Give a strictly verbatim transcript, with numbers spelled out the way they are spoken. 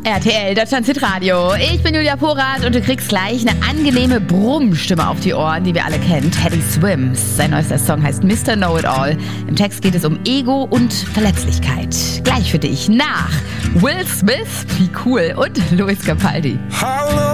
R T L, Deutschland Hitradio. Ich bin Julia Porath und du kriegst gleich eine angenehme Brummstimme auf die Ohren, die wir alle kennen. Teddy Swims. Sein neuester Song heißt Mister Know-It-All. Im Text geht es um Ego und Verletzlichkeit. Gleich für dich nach Will Smith, wie cool, und Louis Capaldi. Hallo.